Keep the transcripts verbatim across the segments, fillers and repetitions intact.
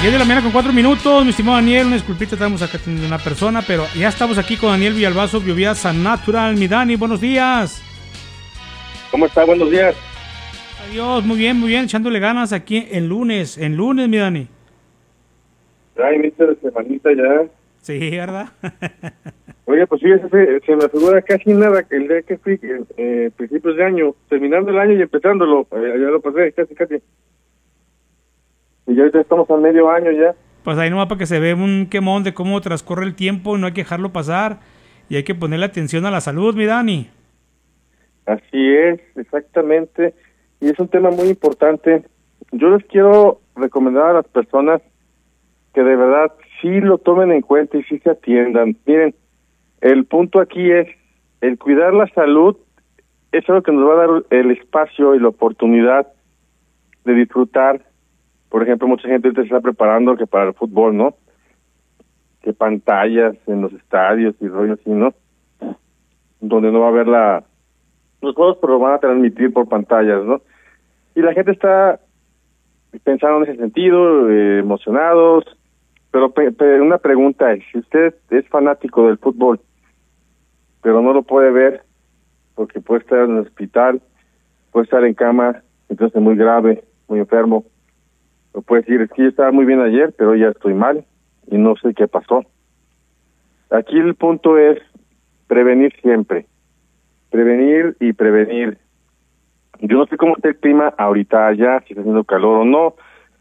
diez de la mañana con cuatro minutos, mi estimado Daniel, una disculpita, estamos acá teniendo una persona, pero ya estamos aquí con Daniel Villalbazo, Biovía Natural. Mi Dani, buenos días. ¿Cómo está? Buenos días. Adiós, muy bien, muy bien, echándole ganas aquí en lunes, en lunes, mi Dani. Ay, mister, semanita ya. Sí, ¿verdad? Oye, pues fíjese, se, se me figura casi nada el día que fui, eh, principios de año, terminando el año y empezándolo, eh, ya lo pasé, casi, casi. Y ya estamos a medio año ya. Pues ahí nomás para que se ve un quemón de cómo transcurre el tiempo, no hay que dejarlo pasar y hay que ponerle atención a la salud, mi Dani. Así es, exactamente, y es un tema muy importante. Yo les quiero recomendar a las personas que de verdad sí lo tomen en cuenta y sí se atiendan. Miren, el punto aquí es, el cuidar la salud es algo que nos va a dar el espacio y la oportunidad de disfrutar. Por ejemplo, mucha gente se está preparando que para el fútbol, ¿no? Que pantallas en los estadios y rollo así, ¿no? Donde no va a haber la... Los juegos, pero lo van a transmitir por pantallas, ¿no? Y la gente está pensando en ese sentido, eh, emocionados, pero pe pe una pregunta es, si usted es fanático del fútbol, pero no lo puede ver porque puede estar en el hospital, puede estar en cama, entonces muy grave, muy enfermo, o puede decir, es que yo estaba muy bien ayer, pero ya estoy mal y no sé qué pasó. Aquí el punto es prevenir siempre, prevenir y prevenir. Yo no sé cómo está el clima ahorita allá, si está haciendo calor o no,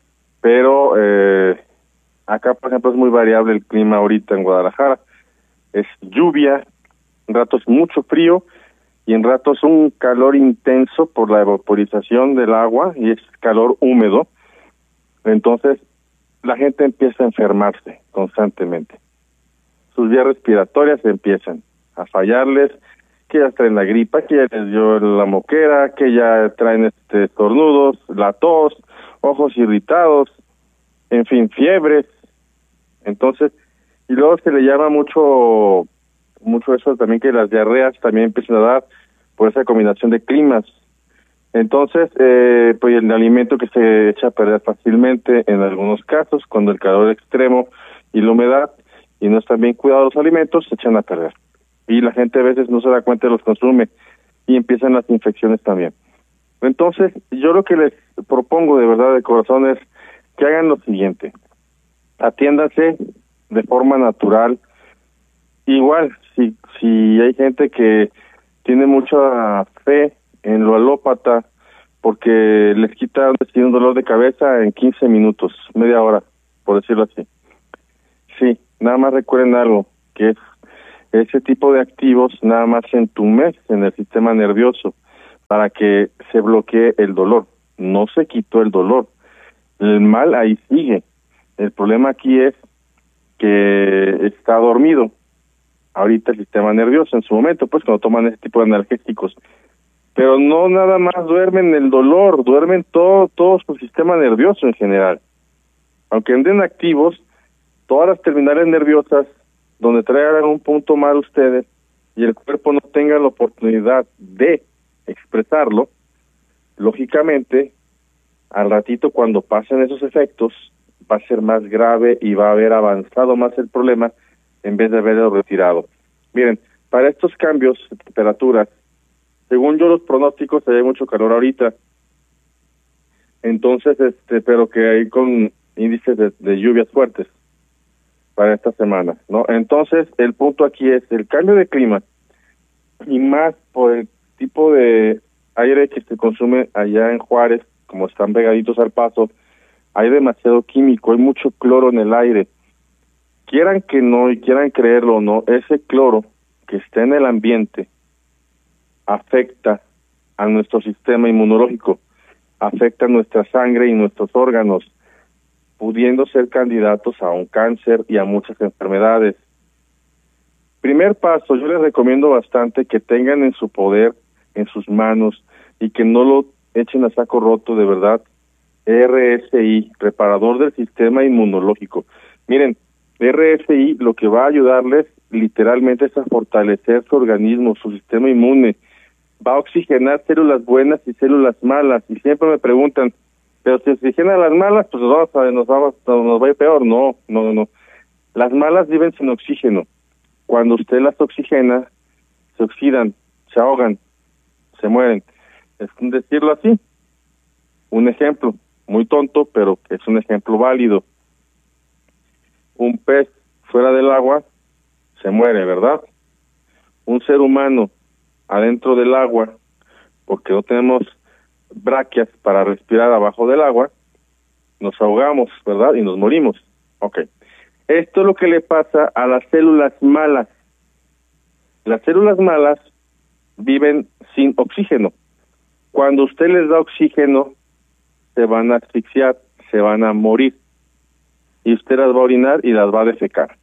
pero eh, acá, por ejemplo, es muy variable el clima ahorita en Guadalajara. Es lluvia, en ratos mucho frío y en ratos un calor intenso por la evaporización del agua y es calor húmedo. Entonces, la gente empieza a enfermarse constantemente. Sus vías respiratorias empiezan a fallarles, que ya traen la gripa, que ya les dio la moquera, que ya traen este estornudos, la tos, ojos irritados, en fin, fiebres. Entonces, y luego se le llama mucho, mucho eso también, que las diarreas también empiezan a dar por esa combinación de climas. Entonces, eh, pues el alimento que se echa a perder fácilmente en algunos casos, cuando el calor es extremo y la humedad, y no están bien cuidados los alimentos, se echan a perder. Y la gente a veces no se da cuenta y los consume, y empiezan las infecciones también. Entonces, yo lo que les propongo de verdad de corazón es que hagan lo siguiente: atiéndanse de forma natural. Igual, si, si hay gente que tiene mucha fe en lo alópata, porque les quita un dolor de cabeza en quince minutos, media hora, por decirlo así. Sí, nada más recuerden algo, que es ese tipo de activos nada más se entumecen el sistema nervioso para que se bloquee el dolor. No se quitó el dolor, el mal ahí sigue. El problema aquí es que está dormido ahorita el sistema nervioso en su momento, pues cuando toman ese tipo de analgésicos. Pero no nada más duermen el dolor, duermen todo, todo su sistema nervioso en general. Aunque anden activos, todas las terminales nerviosas, donde traigan un punto mal ustedes y el cuerpo no tenga la oportunidad de expresarlo, lógicamente, al ratito cuando pasen esos efectos, va a ser más grave y va a haber avanzado más el problema en vez de haberlo retirado. Miren, para estos cambios de temperaturas, según yo los pronósticos, hay mucho calor ahorita, entonces, este, pero que hay con índices de, de lluvias fuertes para esta semana, ¿no? Entonces, el punto aquí es el cambio de clima, y más por el tipo de aire que se consume allá en Juárez, como están pegaditos al Paso, hay demasiado químico, hay mucho cloro en el aire. Quieran que no y quieran creerlo o no, ese cloro que está en el ambiente afecta a nuestro sistema inmunológico, afecta a nuestra sangre y nuestros órganos, pudiendo ser candidatos a un cáncer y a muchas enfermedades. Primer paso, yo les recomiendo bastante que tengan en su poder, en sus manos, y que no lo echen a saco roto, de verdad, R S I, reparador del sistema inmunológico. Miren, R S I lo que va a ayudarles literalmente es a fortalecer su organismo, su sistema inmune, va a oxigenar células buenas y células malas, y siempre me preguntan, Pero si oxigena las malas, pues nos vamos a, nos vamos, nos va a ir peor. No, no, no, no. Las malas viven sin oxígeno. Cuando usted las oxigena, se oxidan, se ahogan, se mueren. Es decirlo así. Un ejemplo, muy tonto, pero es un ejemplo válido. Un pez fuera del agua se muere, ¿verdad? Un ser humano adentro del agua, porque no tenemos bráquias para respirar abajo del agua, nos ahogamos, ¿verdad? Y nos morimos. Ok. Esto es lo que le pasa a las células malas. Las células malas viven sin oxígeno. Cuando usted les da oxígeno, se van a asfixiar, se van a morir. Y usted las va a orinar y las va a defecar.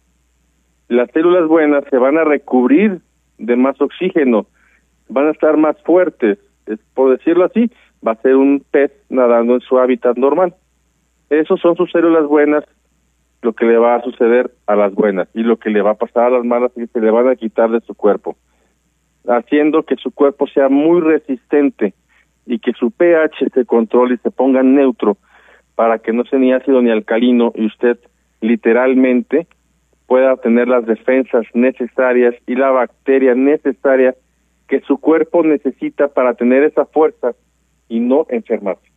Las células buenas se van a recubrir de más oxígeno, van a estar más fuertes, es, por decirlo así, va a ser un pez nadando en su hábitat normal. Esos son sus células buenas, lo que le va a suceder a las buenas, y lo que le va a pasar a las malas es que se le van a quitar de su cuerpo, haciendo que su cuerpo sea muy resistente y que su pH se controle y se ponga neutro para que no sea ni ácido ni alcalino y usted literalmente pueda tener las defensas necesarias y la bacteria necesaria que su cuerpo necesita para tener esa fuerza y no enfermarse.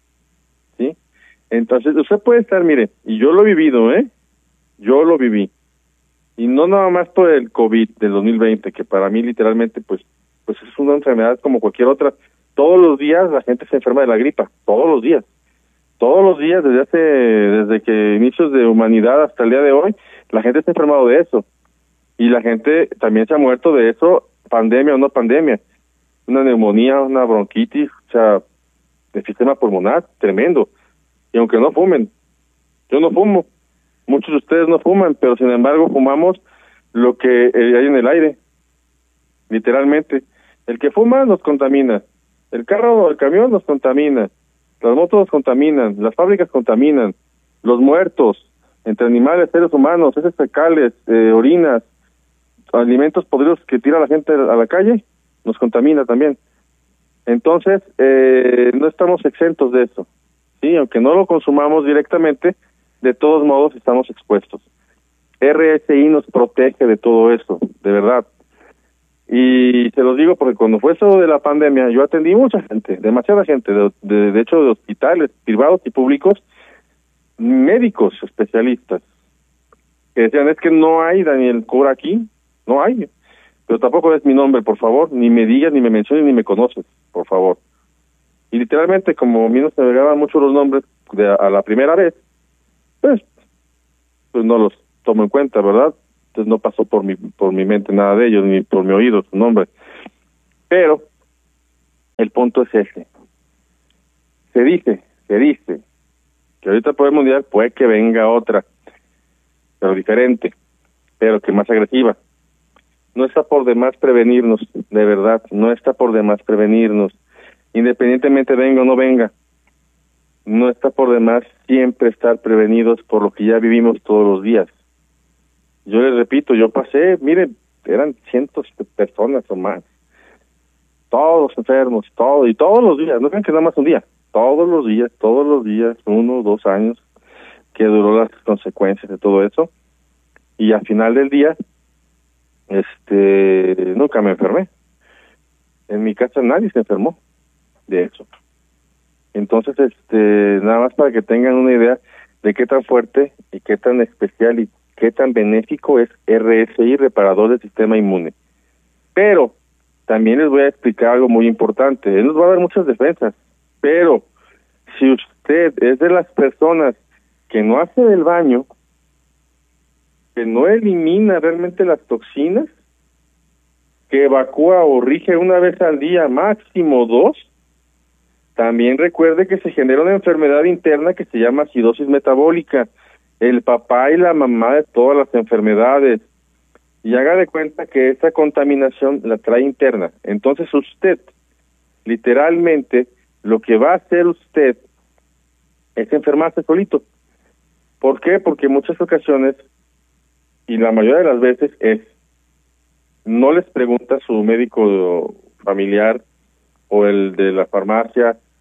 ¿Sí? Entonces, usted puede estar, mire, y yo lo he vivido, ¿eh? Yo lo viví. Y no nada más por el COVID del dos mil veinte, que para mí literalmente, pues, pues es una enfermedad como cualquier otra. Todos los días la gente se enferma de la gripa, todos los días. Todos los días, desde hace, desde que inicios de humanidad hasta el día de hoy, la gente se ha enfermado de eso. Y la gente también se ha muerto de eso, pandemia o no pandemia. Una neumonía, una bronquitis, o sea, de sistema pulmonar, tremendo. Y aunque no fumen, yo no fumo, muchos de ustedes no fuman, pero sin embargo fumamos lo que eh, hay en el aire, literalmente. El que fuma nos contamina, el carro o el camión nos contamina, las motos nos contaminan, las fábricas contaminan, los muertos, entre animales, seres humanos, heces fecales, eh, orinas, alimentos podridos que tira la gente a la calle, nos contamina también. Entonces, eh, no estamos exentos de eso, sí, aunque no lo consumamos directamente, de todos modos estamos expuestos. R S I nos protege de todo eso, de verdad. Y se los digo porque cuando fue eso de la pandemia, yo atendí mucha gente, demasiada gente, de, de, de hecho de hospitales privados y públicos, médicos especialistas, que decían, es que no hay Daniel Cura aquí, no hay, pero tampoco es mi nombre, por favor, ni me digas, ni me menciones, ni me conoces, por favor. Y literalmente, como a mí no se me llegaban mucho los nombres de a, a la primera vez, pues, pues no los tomo en cuenta, ¿verdad? Entonces no pasó por mi por mi mente nada de ellos, ni por mi oído su nombre. Pero el punto es ese. Se dice, se dice, que ahorita por el mundial puede que venga otra, pero diferente, pero que más agresiva. No está por demás prevenirnos, de verdad, no está por demás prevenirnos, independientemente venga o no venga. No está por demás siempre estar prevenidos por lo que ya vivimos todos los días. Yo les repito, yo pasé, miren, eran cientos de personas o más, todos enfermos, todos, y todos los días, no crean que nada más un día, todos los días, todos los días, uno, dos años, que duró las consecuencias de todo eso, y al final del día, este, nunca me enfermé. En mi casa nadie se enfermó de eso. Entonces, este, nada más para que tengan una idea de qué tan fuerte y qué tan especial y qué tan benéfico es R S I, reparador del sistema inmune. Pero también les voy a explicar algo muy importante. Él nos va a dar muchas defensas, pero si usted es de las personas que no hace del baño, que no elimina realmente las toxinas, que evacúa o rige una vez al día, máximo dos, también recuerde que se genera una enfermedad interna que se llama acidosis metabólica, el papá y la mamá de todas las enfermedades. Y haga de cuenta que esa contaminación la trae interna. Entonces usted, literalmente, lo que va a hacer usted es enfermarse solito. ¿Por qué? Porque en muchas ocasiones, y la mayoría de las veces, es no les pregunta a su médico familiar o el de la farmacia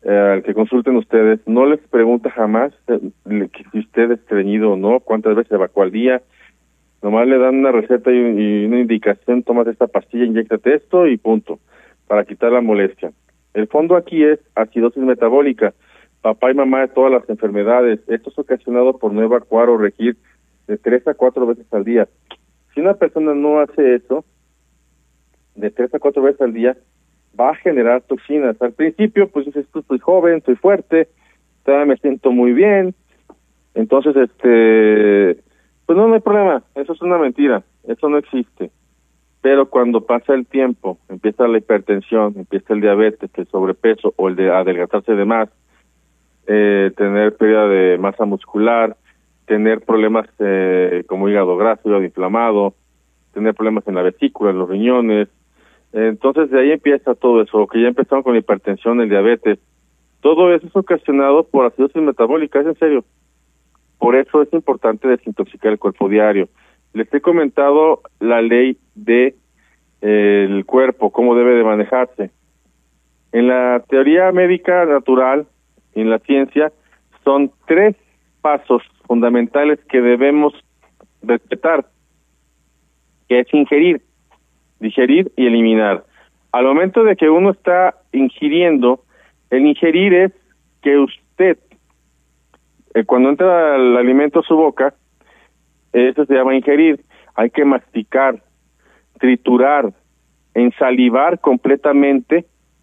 al que consulten ustedes, no les pregunta jamás eh, que si usted es estreñido o no, cuántas veces evacúa al día. Nomás le dan una receta y, y una indicación: tomas esta pastilla, inyéctate esto y punto, para quitar la molestia. El fondo aquí es acidosis metabólica, papá y mamá de todas las enfermedades. Esto es ocasionado por no evacuar o regir de tres a cuatro veces al día. Si una persona no hace eso, de tres a cuatro veces al día, va a generar toxinas. Al principio, pues dices, tú estoy joven, estoy fuerte, todavía me siento muy bien. Entonces, este, pues no, no hay problema, eso es una mentira, eso no existe. Pero cuando pasa el tiempo, empieza la hipertensión, empieza el diabetes, el sobrepeso o el de adelgazarse de más, eh, tener pérdida de masa muscular, tener problemas eh, como hígado graso, hígado inflamado, tener problemas en la vesícula, en los riñones. Entonces de ahí empieza todo eso, que ya empezaron con la hipertensión, el diabetes. Todo eso es ocasionado por acidosis metabólica, es en serio. Por eso es importante desintoxicar el cuerpo diario. Les he comentado la ley de eh, el cuerpo, cómo debe de manejarse. En la teoría médica natural, en la ciencia, son tres pasos fundamentales que debemos respetar, que es ingerir, digerir y eliminar. Al momento de que uno está ingiriendo, el ingerir es que usted, eh, cuando entra el alimento a su boca, eso se llama ingerir. Hay que masticar, triturar, ensalivar completamente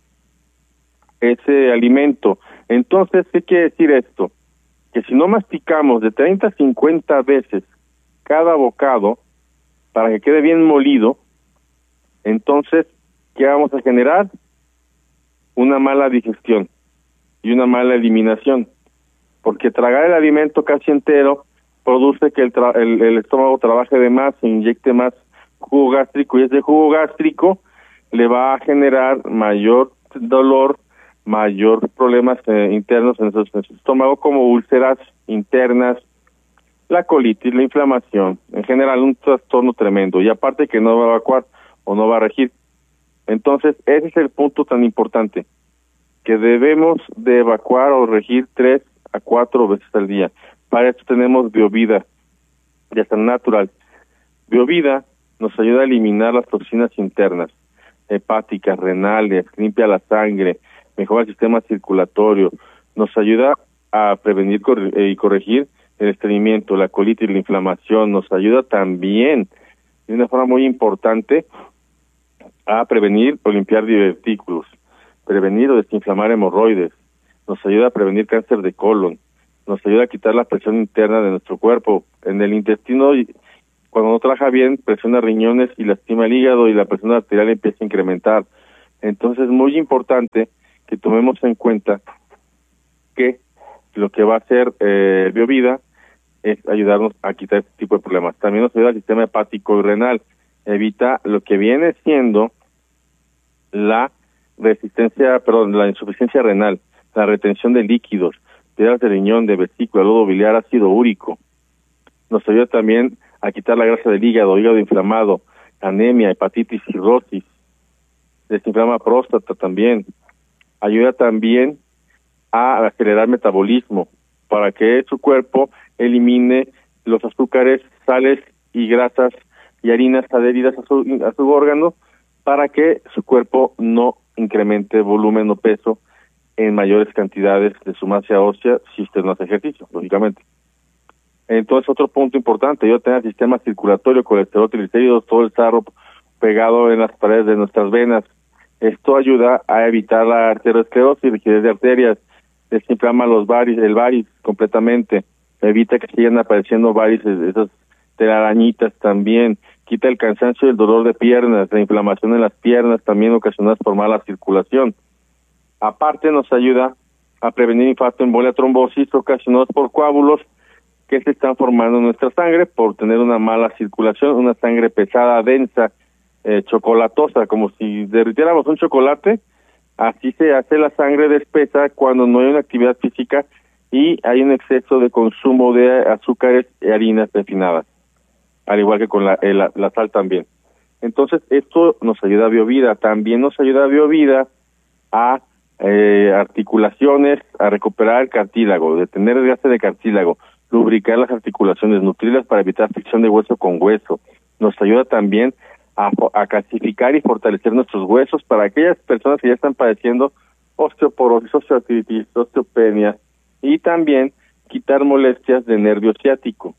ese alimento. Entonces, ¿qué quiere decir esto? Que si no masticamos de treinta a cincuenta veces cada bocado para que quede bien molido, entonces, ¿qué vamos a generar? Una mala digestión y una mala eliminación, porque tragar el alimento casi entero produce que el, tra- el, el estómago trabaje de más, se inyecte más jugo gástrico, y ese jugo gástrico le va a generar mayor dolor, mayor problemas eh, internos en su, en su estómago, como úlceras internas, la colitis, la inflamación, en general un trastorno tremendo, y aparte que no va a evacuar o no va a regir. Entonces, ese es el punto tan importante, que debemos de evacuar o regir tres a cuatro veces al día. Para eso tenemos Biovida, de San Natural. Biovida nos ayuda a eliminar las toxinas internas, hepáticas, renales, limpia la sangre, mejora el sistema circulatorio, nos ayuda a prevenir y corregir el estreñimiento, la colitis, la inflamación, nos ayuda también de una forma muy importante a prevenir o limpiar divertículos, prevenir o desinflamar hemorroides, nos ayuda a prevenir cáncer de colon, nos ayuda a quitar la presión interna de nuestro cuerpo. En el intestino, cuando no trabaja bien, presiona riñones y lastima el hígado, y la presión arterial empieza a incrementar. Entonces es muy importante que tomemos en cuenta que lo que va a hacer eh, Biovida es ayudarnos a quitar este tipo de problemas. También nos ayuda al sistema hepático y renal, evita lo que viene siendo la resistencia, perdón, la insuficiencia renal, la retención de líquidos, piedras de riñón, de vesícula, lodo biliar, ácido úrico. Nos ayuda también a quitar la grasa del hígado, hígado inflamado, anemia, hepatitis, cirrosis, desinflama próstata también. Ayuda también a acelerar metabolismo para que su cuerpo elimine los azúcares, sales y grasas y harinas adheridas a su, a su órgano, para que su cuerpo no incremente volumen o peso en mayores cantidades de su masa ósea si usted no hace ejercicio, lógicamente. Entonces, otro punto importante, yo tengo el sistema circulatorio, colesterol, triglicéridos, todo el sarro pegado en las paredes de nuestras venas. Esto ayuda a evitar la arteriosclerosis, rigidez de arterias, desinflama los varis, el varis completamente, evita que sigan apareciendo varices, esas telarañitas también, quita el cansancio y el dolor de piernas, la inflamación en las piernas también ocasionadas por mala circulación. Aparte nos ayuda a prevenir infarto, embolia, trombosis ocasionados por coágulos que se están formando en nuestra sangre por tener una mala circulación, una sangre pesada, densa, eh, chocolatosa, como si derritiéramos un chocolate. Así se hace la sangre de espesa cuando no hay una actividad física y hay un exceso de consumo de azúcares y harinas refinadas, al igual que con la, eh, la, la sal también. Entonces, esto nos ayuda a Biovida. También nos ayuda a Biovida a eh, articulaciones, a recuperar el cartílago, detener el desgaste de cartílago, lubricar las articulaciones, nutrirlas para evitar fricción de hueso con hueso. Nos ayuda también a, a calcificar y fortalecer nuestros huesos para aquellas personas que ya están padeciendo osteoporosis, osteoartritis, osteopenia, y también quitar molestias de nervio ciático.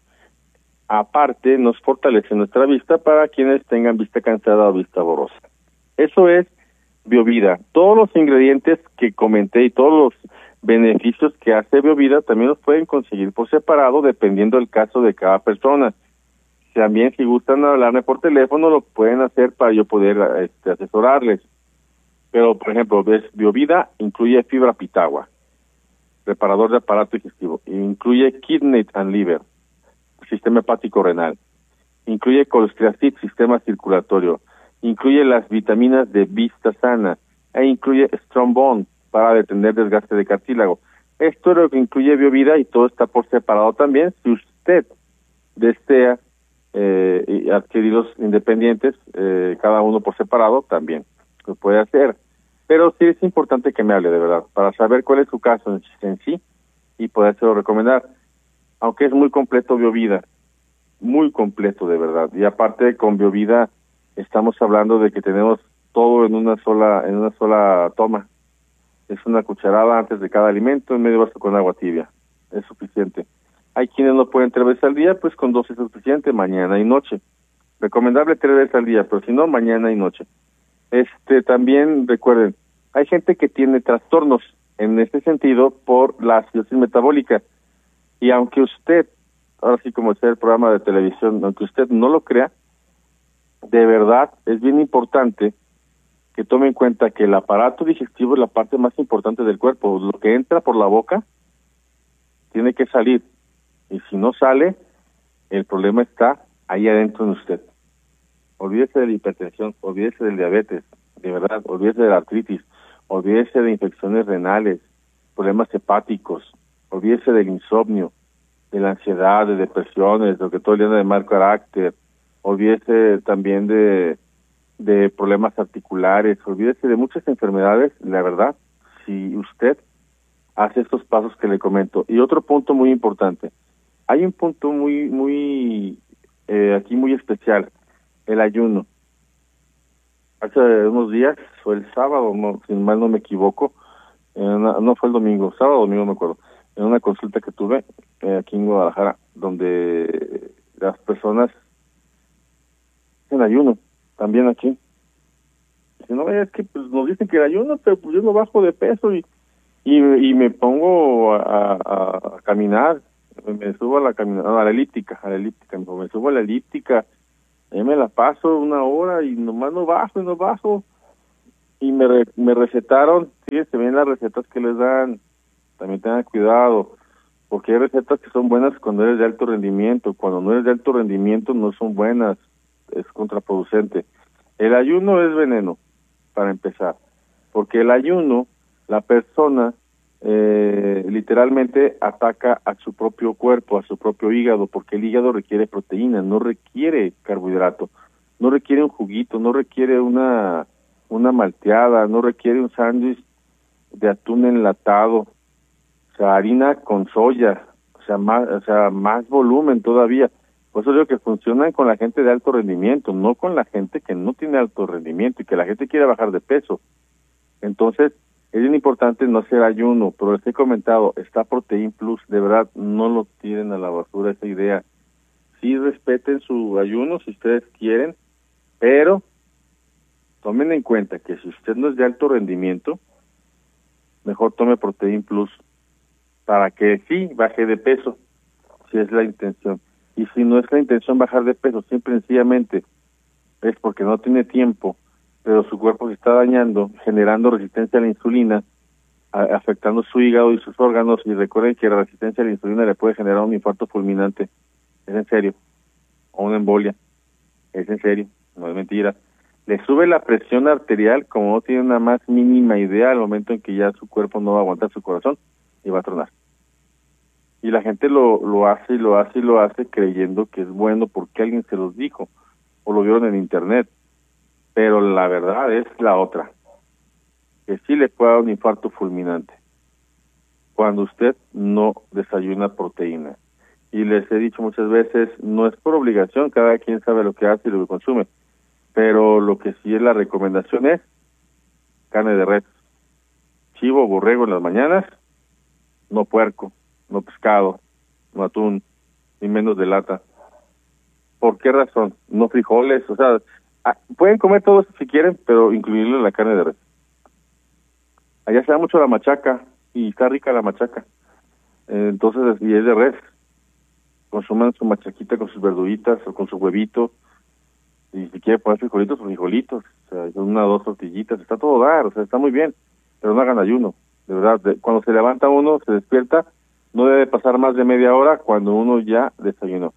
Aparte, nos fortalece nuestra vista para quienes tengan vista cansada o vista borrosa. Eso es Biovida. Todos los ingredientes que comenté y todos los beneficios que hace Biovida también los pueden conseguir por separado dependiendo del caso de cada persona. También si gustan hablarme por teléfono lo pueden hacer para yo poder este, asesorarles. Pero, por ejemplo, ves, Biovida incluye fibra pitagua, reparador de aparato digestivo, incluye kidney and liver, sistema hepático renal, incluye colestirasid, sistema circulatorio, incluye las vitaminas de vista sana e incluye Strong Bone para detener desgaste de cartílago. Esto es lo que incluye Biovida y todo está por separado también. Si usted desea eh, adquirirlos independientes, eh, cada uno por separado, también lo puede hacer. Pero sí es importante que me hable de verdad, para saber cuál es su caso en, en sí y podérselo recomendar. Aunque es muy completo Biovida, muy completo de verdad. Y aparte con Biovida estamos hablando de que tenemos todo en una sola en una sola toma. Es una cucharada antes de cada alimento, en medio vaso con agua tibia. Es suficiente. Hay quienes no pueden tres veces al día, pues con dos es suficiente, mañana y noche. Recomendable tres veces al día, pero si no, mañana y noche. Este, también recuerden, hay gente que tiene trastornos en este sentido por la acidosis metabólica. Y aunque usted, ahora sí como es el programa de televisión, aunque usted no lo crea, de verdad es bien importante que tome en cuenta que el aparato digestivo es la parte más importante del cuerpo. Lo que entra por la boca tiene que salir. Y si no sale, el problema está ahí adentro en usted. Olvídese de la hipertensión, olvídese del diabetes, de verdad, olvídese de la artritis, olvídese de infecciones renales, problemas hepáticos, olvídese del insomnio, de la ansiedad, de depresiones, de lo que todo el día de mal carácter, olvídese también de, de problemas articulares, olvídese de muchas enfermedades, la verdad, si usted hace estos pasos que le comento. Y otro punto muy importante, hay un punto muy, muy, eh, aquí muy especial, el ayuno. Hace unos días, fue el sábado, no, si mal no me equivoco, en una, no fue el domingo, sábado o domingo me acuerdo, en una consulta que tuve eh, aquí en Guadalajara, donde las personas en ayuno, también aquí. Dicen, no, es que pues, nos dicen que el ayuno, pero pues yo no bajo de peso y y, y me pongo a, a, a caminar, me subo a la caminada, a la elíptica, a la elíptica, me, me subo a la elíptica, ahí me la paso una hora y nomás no bajo y no bajo. Y me, re, me recetaron, fíjense bien las recetas que les dan, también tengan cuidado, porque hay recetas que son buenas cuando eres de alto rendimiento, cuando no eres de alto rendimiento no son buenas, es contraproducente. El ayuno es veneno, para empezar, porque el ayuno, la persona eh, literalmente ataca a su propio cuerpo, a su propio hígado, porque el hígado requiere proteína, no requiere carbohidrato, no requiere un juguito, no requiere una una malteada, no requiere un sándwich de atún enlatado, o sea, harina con soya, o sea, más, o sea, más volumen todavía. Por eso digo que funcionan con la gente de alto rendimiento, no con la gente que no tiene alto rendimiento y que la gente quiere bajar de peso. Entonces, es bien importante no hacer ayuno, pero les he comentado, está Protein Plus, de verdad, no lo tiren a la basura esa idea. Sí respeten su ayuno si ustedes quieren, pero tomen en cuenta que si usted no es de alto rendimiento, mejor tome Protein Plus para que sí baje de peso, si es la intención. Y si no es la intención bajar de peso, simple y sencillamente es porque no tiene tiempo, pero su cuerpo se está dañando, generando resistencia a la insulina, a, afectando su hígado y sus órganos. Y recuerden que la resistencia a la insulina le puede generar un infarto fulminante. Es en serio. O una embolia. Es en serio. No es mentira. Le sube la presión arterial como no tiene una más mínima idea al momento en que ya su cuerpo no va a aguantar su corazón y va a tronar. Y la gente lo, lo hace y lo hace y lo hace creyendo que es bueno porque alguien se los dijo o lo vieron en internet. Pero la verdad es la otra. que sí le puede dar un infarto fulminante cuando usted no desayuna proteína. Y les he dicho muchas veces, no es por obligación, cada quien sabe lo que hace y lo que consume, pero lo que sí es la recomendación es carne de res, chivo, borrego en las mañanas, no puerco, no pescado, no atún, ni menos de lata. ¿Por qué razón? No frijoles, o sea, pueden comer todo eso si quieren, pero incluirle la carne de res. Allá se da mucho la machaca, y está rica la machaca, eh, entonces, y es de res. Consuman su machaquita con sus verduritas o con su huevito, y si quiere poner frijolitos, pues frijolitos, o sea, una o dos tortillitas, está todo dar, o sea, está muy bien, pero no hagan ayuno, de verdad. De, cuando se levanta uno, se despierta, no debe pasar más de media hora cuando uno ya desayunó.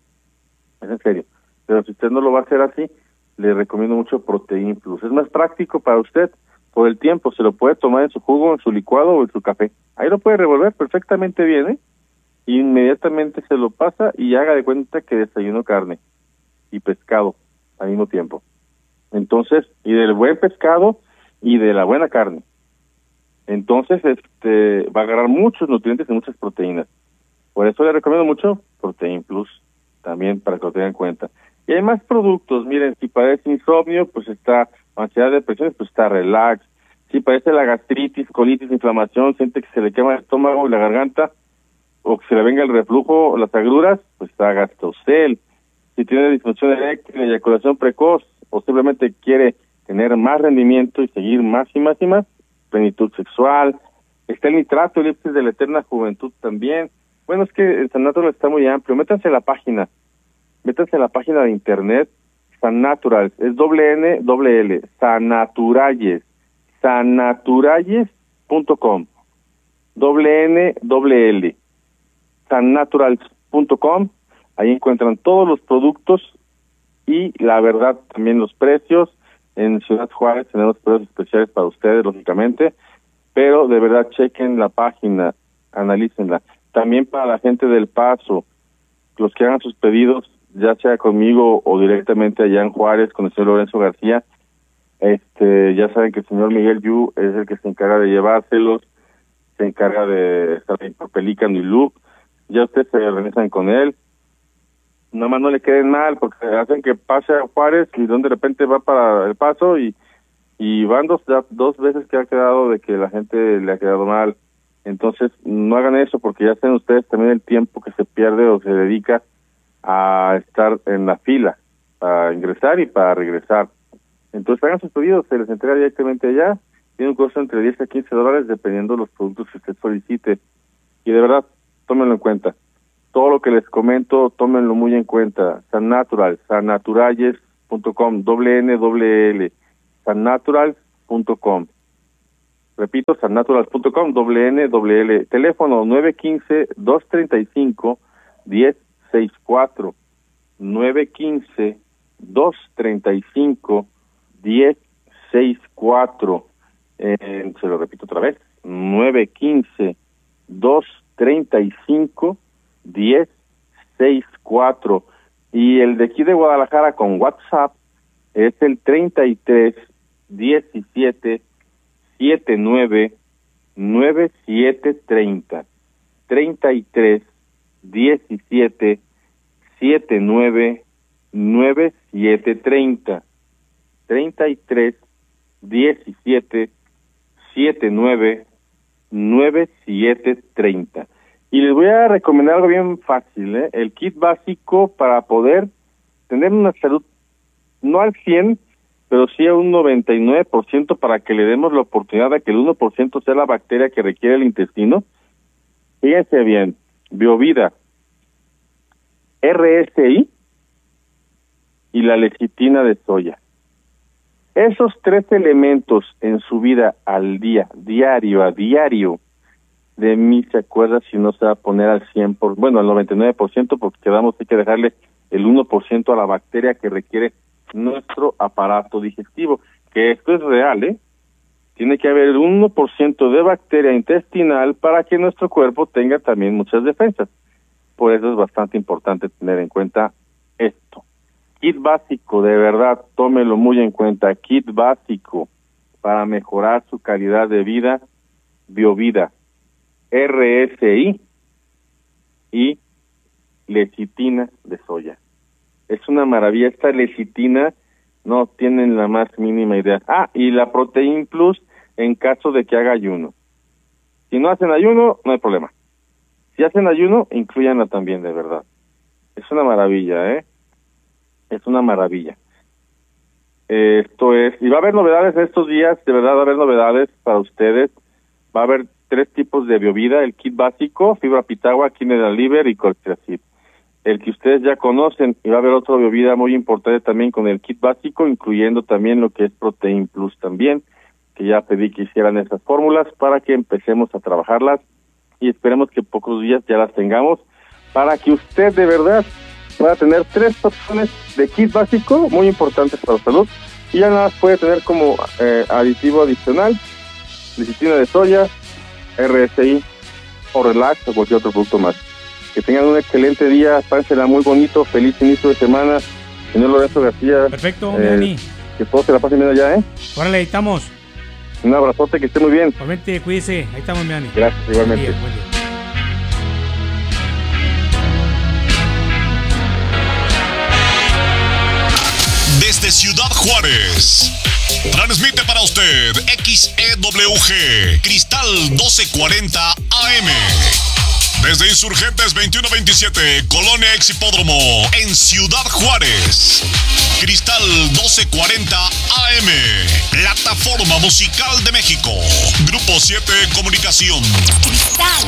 Es en serio. Pero si usted no lo va a hacer así, le recomiendo mucho Protein Plus. Es más práctico para usted por el tiempo, se lo puede tomar en su jugo, en su licuado o en su café. Ahí lo puede revolver perfectamente bien, ¿eh? Inmediatamente se lo pasa y haga de cuenta que desayunó carne y pescado al mismo tiempo. Entonces, y del buen pescado y de la buena carne. Entonces, este, va a agarrar muchos nutrientes y muchas proteínas. Por eso le recomiendo mucho Protein Plus, también para que lo tengan en cuenta. Y hay más productos, miren, si padece insomnio, pues está ansiedad, depresión, pues está Relax. Si padece la gastritis, colitis, inflamación, siente que se le quema el estómago y la garganta, o que se le venga el reflujo o las agruras, pues está Gastrocel. Si tiene disfunción eréctil, eyaculación precoz, o simplemente quiere tener más rendimiento y seguir más y más y más, plenitud sexual. Está el nitrato, elipsis de la eterna juventud también. Bueno, es que el San Natural está muy amplio. Métanse a la página, métanse a la página de internet, San Natural, es doble N, doble L, Sanaturalles, sanaturalles punto com, doble N, doble L, sannaturals punto com. Ahí encuentran todos los productos y la verdad también los precios. En Ciudad Juárez tenemos precios especiales para ustedes, lógicamente, pero de verdad chequen la página, analícenla. También para la gente del Paso, los que hagan sus pedidos, ya sea conmigo o directamente allá en Juárez con el señor Lorenzo García, este, ya saben que el señor Miguel Yu es el que se encarga de llevárselos, se encarga de estar ahí por Pelícano y Loop. Ya ustedes se organizan con él. Nada más no le queden mal, porque hacen que pase a Juárez y de repente va para El Paso y y van dos, ya, dos veces que ha quedado de que la gente le ha quedado mal. Entonces, no hagan eso, porque ya saben ustedes también el tiempo que se pierde o se dedica a estar en la fila, para ingresar y para regresar. Entonces, hagan sus pedidos, se les entrega directamente allá. Tiene un costo entre diez a quince dólares, dependiendo de los productos que usted solicite. Y de verdad, tómenlo en cuenta. Todo lo que les comento, tómenlo muy en cuenta. San Natural, sanaturalles punto com, doble N, doble L, sannaturals punto com. Repito, sannaturals punto com, doble N, doble L. Teléfono nueve uno cinco, dos tres cinco, uno cero seis cuatro. nueve uno cinco, dos tres cinco, uno cero seis cuatro. Eh, se lo repito otra vez. nueve uno cinco, dos tres cinco, uno cero seis cuatro. Y el de aquí de Guadalajara con WhatsApp es el treinta y tres, diecisiete, setenta y nueve, noventa y siete treinta. treinta y tres, diecisiete, setenta y nueve, noventa y siete treinta. treinta y tres, diecisiete, setenta y nueve, noventa y siete treinta. Y les voy a recomendar algo bien fácil, ¿eh? El kit básico para poder tener una salud, no al cien, pero sí a un noventa y nueve por ciento, para que le demos la oportunidad de que el uno por ciento sea la bacteria que requiere el intestino. Fíjense bien, Biovida, R S I y la lecitina de soya. Esos tres elementos en su vida al día, diario a diario, de mí se acuerda si no se va a poner al cien por ciento, bueno, al noventa y nueve por ciento, porque quedamos, hay que dejarle el uno por ciento a la bacteria que requiere nuestro aparato digestivo, que esto es real, ¿eh? Tiene que haber el uno por ciento de bacteria intestinal para que nuestro cuerpo tenga también muchas defensas. Por eso es bastante importante tener en cuenta esto. Kit básico, de verdad, tómelo muy en cuenta. Kit básico, para mejorar su calidad de vida, Biovida, R S I y lecitina de soya. Es una maravilla, esta lecitina no tienen la más mínima idea. Ah, y la Protein Plus en caso de que haga ayuno. Si no hacen ayuno, no hay problema. Si hacen ayuno, incluyanla también, de verdad. Es una maravilla, ¿eh? Es una maravilla. Eh, esto es, y va a haber novedades en estos días, de verdad va a haber novedades para ustedes. Va a haber tres tipos de Biovida, el kit básico, fibra pitagua, quineda liver y colchicid. El que ustedes ya conocen, y va a haber otro Biovida muy importante también con el kit básico, incluyendo también lo que es Protein Plus también, que ya pedí que hicieran esas fórmulas para que empecemos a trabajarlas y esperemos que en pocos días ya las tengamos para que usted de verdad pueda tener tres opciones de kit básico muy importantes para la salud y ya nada más puede tener como eh, aditivo adicional lecitina de soya, R S I o Relax o cualquier otro producto más. Que tengan un excelente día, pásensela muy bonito, feliz inicio de semana. Señor Lorenzo García. Perfecto, eh, Dani. Que todos se la pasen bien allá, ¿eh? Órale, ahí estamos. Un abrazote, que esté muy bien. Igualmente, cuídese. Ahí estamos, mi Dani. Gracias, igualmente. Buen día, buen día. Desde Ciudad Juárez, transmite para usted X E W G, Cristal doce cuarenta A M. Desde Insurgentes veintiuno veintisiete, Colonia Ex Hipódromo, en Ciudad Juárez. Cristal doce cuarenta A M, Plataforma Musical de México. Grupo siete Comunicación. Cristal